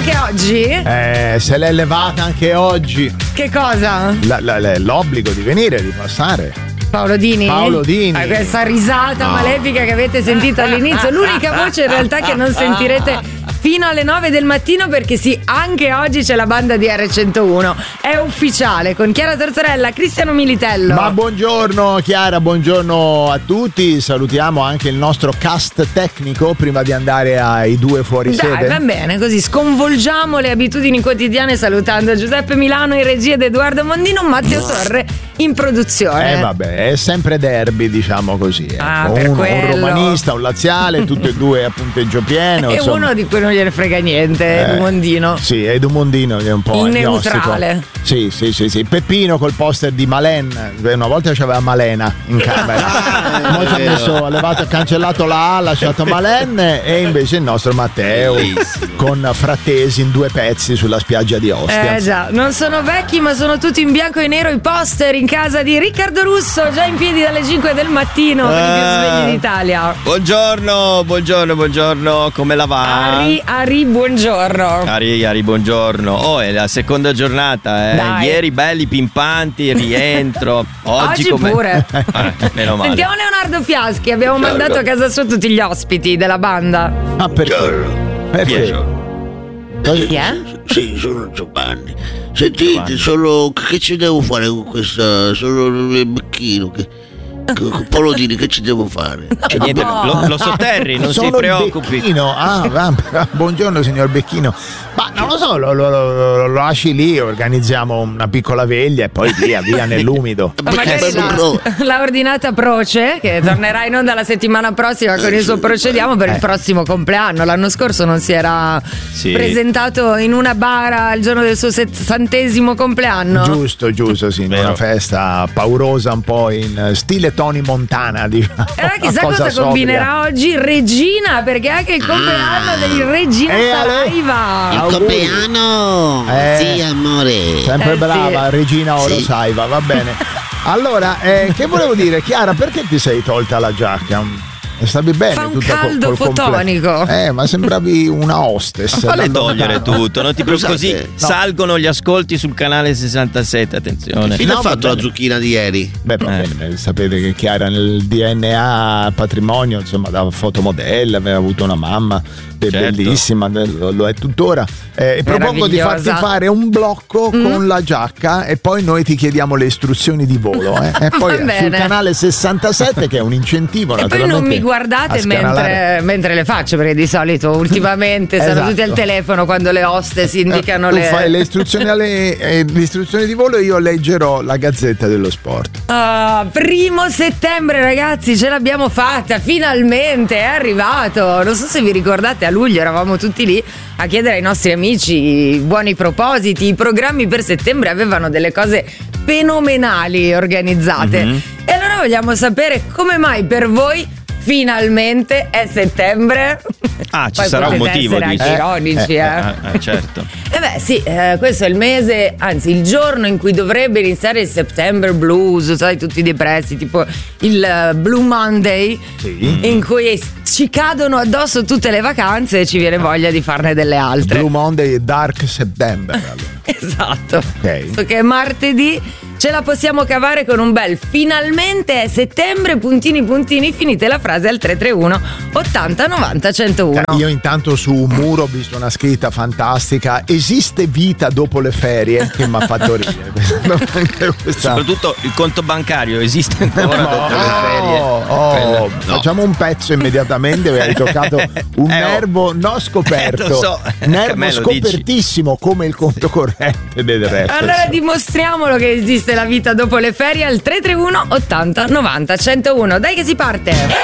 anche oggi? Se l'è levata anche oggi. Che cosa? L'obbligo di venire, di passare. Paolo Dini? Questa risata malefica che avete sentito all'inizio, l'unica voce in realtà che non sentirete fino alle 9 del mattino, perché sì, anche oggi c'è la banda di R101. È ufficiale, con Chiara Tortorella, Cristiano Militello. Ma buongiorno Chiara, buongiorno a tutti. Salutiamo anche il nostro cast tecnico prima di andare ai due fuori sede. Dai, va bene, così sconvolgiamo le abitudini quotidiane salutando Giuseppe Milano in regia ed Edoardo Mondino, Matteo Torre in produzione. Vabbè, è sempre derby, diciamo così. Per un romanista, un laziale, tutti e due a punteggio pieno. E uno di cui non gliene frega niente, Edu Mondino. Sì, Edu Mondino che è un po' il neutrale. Sì. Peppino col poster di Malen. Una volta c'aveva Malena in camera. Poi ci ha cancellato la A, ha lasciato Malen, e invece il nostro Matteo con Frattesi in due pezzi sulla spiaggia di Ostia. Già, non sono vecchi, ma sono tutti in bianco e nero i poster in casa di Riccardo Russo, già in piedi dalle 5 del mattino per i più svegli d'Italia. Buongiorno, come la va? Ari, buongiorno. Ari, buongiorno. È la seconda giornata, Dai. Ieri belli pimpanti, rientro. Oggi pure. Meno male. Sentiamo Leonardo Fiaschi, abbiamo mandato a casa sua tutti gli ospiti della banda. Ma perché? Chi è? Sì, sono Giovanni. Sentite, che ci devo fare con questa? Sono il becchino con Paolo Dini, che ci devo fare? Niente, lo sotterri, non si preoccupi. Becchino. Buongiorno signor Becchino. Ma non lo so, lo lasci lì, organizziamo una piccola veglia e poi via nell'umido. Ma magari l'ha ordinata Proce, che tornerà in onda la settimana prossima con il suo Procediamo per il prossimo compleanno. L'anno scorso non si era presentato in una bara il giorno del suo 60° compleanno. Giusto, sì, in una festa paurosa un po' in stile Tony Montana, diciamo. Chissà cosa combinerà oggi Regina, perché è anche il compleanno di Regina Saraiva. Il compleanno! Sì, amore. Sempre brava, sì. Regina Oro Saiva, va bene. Allora, che volevo dire, Chiara, perché ti sei tolta la giacca? Stavi bene? Fa un caldo fotonico. Ma sembravi una hostess. Falle togliere tutto, non ti preoccupare, così salgono gli ascolti sul canale 67, attenzione. Fino ha fatto la zucchina di ieri? Sapete che Chiara nel DNA patrimonio, insomma, da fotomodella, aveva avuto una mamma bellissima, lo è tuttora. Propongo di farti fare un blocco con la giacca e poi noi ti chiediamo le istruzioni di volo. E poi sul canale 67, che è un incentivo, e naturalmente. Poi non mi guardate mentre le faccio, perché di solito ultimamente stanno tutti al telefono quando le hostess indicano tu fai le istruzioni di volo e io leggerò la Gazzetta dello Sport. 1 settembre, ragazzi, ce l'abbiamo fatta, finalmente è arrivato. Non so se vi ricordate, a luglio eravamo tutti lì a chiedere ai nostri amici buoni propositi. I programmi per settembre avevano delle cose fenomenali organizzate. E allora vogliamo sapere come mai per voi finalmente è settembre. Ci sarà un motivo, dici. Anche ironici, certo. Questo è il mese, anzi il giorno in cui dovrebbe iniziare il September Blues, sai, tutti depressi, tipo il Blue Monday, in cui ci cadono addosso tutte le vacanze e ci viene voglia di farne delle altre. Blue Monday e Dark September. Allora. Esatto. Visto che è martedì, ce la possiamo cavare con un bel finalmente è settembre, puntini, finite la frase al 331 80 90 101. Io intanto su un muro ho visto una scritta fantastica: esiste vita dopo le ferie, che mi ha fatto ridere. Soprattutto il conto bancario esiste ancora dopo le ferie. Facciamo un pezzo immediatamente, hai toccato un nervo non scoperto, lo so. nervo scopertissimo come il conto corrente del resto. Allora dimostriamolo che esiste la vita dopo le ferie al 331 80 90 101. Dai che si parte.